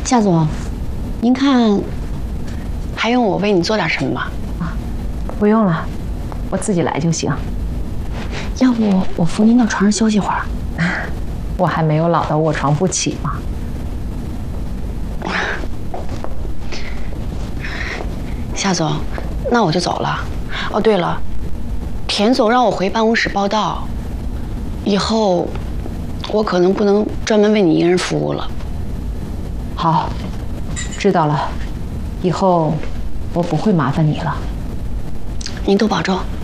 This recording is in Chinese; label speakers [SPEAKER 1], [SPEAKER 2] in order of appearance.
[SPEAKER 1] 夏总，您看还用我为你做点什么吗？
[SPEAKER 2] 不用了，我自己来就行。
[SPEAKER 1] 要不我扶您到床上休息会儿？
[SPEAKER 2] 我还没有老到卧床不起嘛。
[SPEAKER 1] 夏总，那我就走了。哦，对了，田总让我回办公室报到，以后我可能不能专门为你一个人服务了。
[SPEAKER 2] 好，知道了，以后我不会麻烦你了。
[SPEAKER 1] 您多保重。